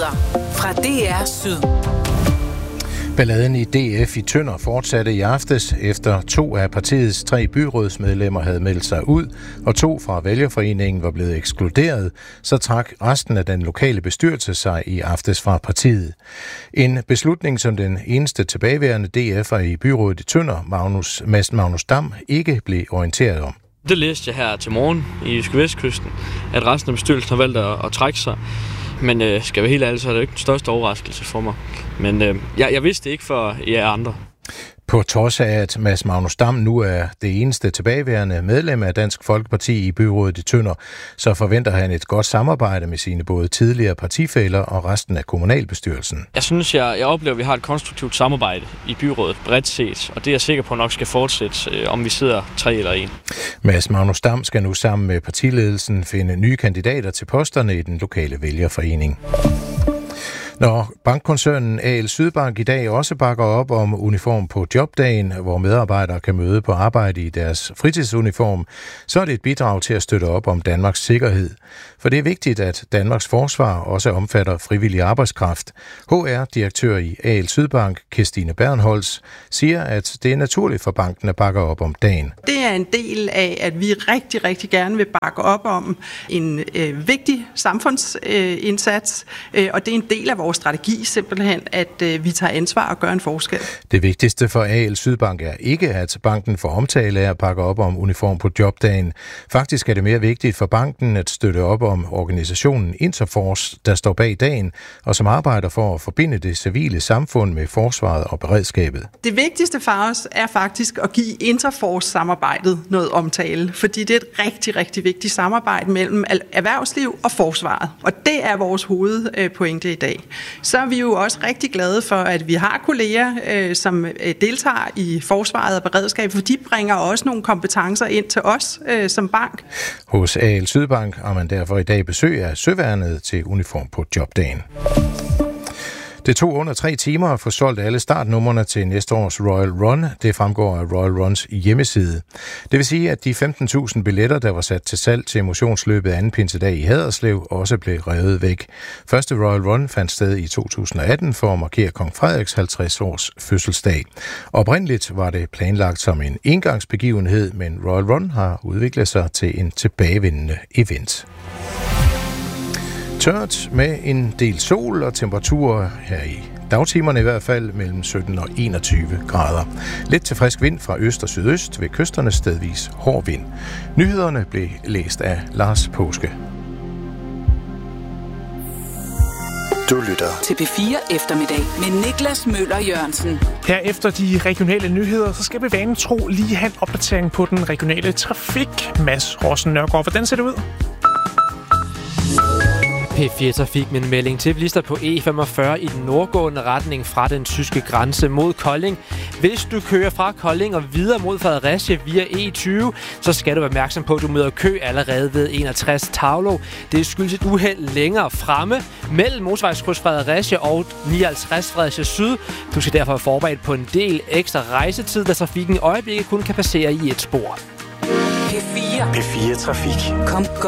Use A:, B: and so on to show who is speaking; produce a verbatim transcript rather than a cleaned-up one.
A: Nyheder fra D R Syd.
B: Balladen i D F i Tønder fortsatte i aftes, efter to af partiets tre byrådsmedlemmer havde meldt sig ud, og to fra vælgerforeningen var blevet ekskluderet, så trak resten af den lokale bestyrelse sig i aftes fra partiet. En beslutning, som den eneste tilbageværende D F'er i byrådet i Tønder, Magnus, Mads Magnus Dam, ikke blev orienteret om.
C: Det læste jeg her til morgen i Jyske-Vestkysten, at resten af bestyrelsen har valgt at, at trække sig. Men øh, skal jeg være helt ærlig, så er det ikke den største overraskelse for mig. Men øh, jeg, jeg vidste det ikke for jer andre.
B: På trods af, at Mads Magnus Dam nu er det eneste tilbageværende medlem af Dansk Folkeparti i byrådet i Tønder, så forventer han et godt samarbejde med sine både tidligere partifæller og resten af kommunalbestyrelsen.
C: Jeg synes, jeg, jeg oplever, at vi har et konstruktivt samarbejde i byrådet bredt set, og det er jeg sikker på nok skal fortsætte, øh, om vi sidder tre eller en.
B: Mads Magnus Dam skal nu sammen med partiledelsen finde nye kandidater til posterne i den lokale vælgerforening. Når bankkoncernen A L Sydbank i dag også bakker op om uniform på jobdagen, hvor medarbejdere kan møde på arbejde i deres fritidsuniform, så er det et bidrag til at støtte op om Danmarks sikkerhed. For det er vigtigt, at Danmarks forsvar også omfatter frivillig arbejdskraft. H R-direktør i A L Sydbank, Kirstine Bernholz, siger, at det er naturligt for banken at bakke op om dagen.
D: Det er en del af, at vi rigtig, rigtig gerne vil bakke op om en øh, vigtig samfundsindsats, øh, og det er en del af vores strategi simpelthen, at øh, vi tager ansvar og gør en forskel.
B: Det vigtigste for A L Sydbank er ikke, at banken får omtale af at bakke op om uniform på jobdagen. Faktisk er det mere vigtigt for banken at støtte op om organisationen Interforce, der står bag dagen, og som arbejder for at forbinde det civile samfund med forsvaret og beredskabet.
D: Det vigtigste for os er faktisk at give Interforce-samarbejdet noget omtale, fordi det er et rigtig, rigtig vigtigt samarbejde mellem erhvervsliv og forsvaret. Og det er vores hovedpointe i dag. Så er vi jo også rigtig glade for, at vi har kolleger, øh, som øh, deltager i forsvaret og beredskab, for de bringer også nogle kompetencer ind til os øh, som bank.
B: Hos A L Sydbank har man derfor i dag besøg af Søværnet til uniform på jobdagen. Det tog under tre timer at få solgt alle startnumrene til næste års Royal Run. Det fremgår af Royal Runs hjemmeside. Det vil sige, at de femten tusind billetter, der var sat til salg til motionsløbet anden pinsedag i Haderslev, også blev revet væk. Første Royal Run fandt sted i to tusind atten for at markere kong Frederiks halvtreds års fødselsdag. Oprindeligt var det planlagt som en engangsbegivenhed, men Royal Run har udviklet sig til en tilbagevendende event. Tørt med en del sol og temperaturer her i dagtimerne i hvert fald mellem sytten og enogtyve grader. Lidt til frisk vind fra øst og sydøst, ved kysterne stedvis hård vind. Nyhederne blev læst af Lars Påske.
A: Du lytter til P fire Eftermiddag med Niklas Møller Jørgensen.
E: Her efter de regionale nyheder, så skal vi vanen tro lige have en opdatering på den regionale trafik. Mads Rossen Nørgaard, hvordan ser det ud?
F: P fire Trafik med en melding til bilister på E femogfyrre i den nordgående retning fra den tyske grænse mod Kolding. Hvis du kører fra Kolding og videre mod Fredericia via E tyve, så skal du være opmærksom på, at du møder kø allerede ved enogtres Tavlo. Det skyldes et uheld længere fremme mellem motorvejskryds Fredericia og nioghalvtreds Fredericia Syd. Du skal derfor være forberedt på en del ekstra rejsetid, da trafikken i øjeblikket kun kan passere i et spor.
A: P fire.
G: P fire Trafik.
A: Kom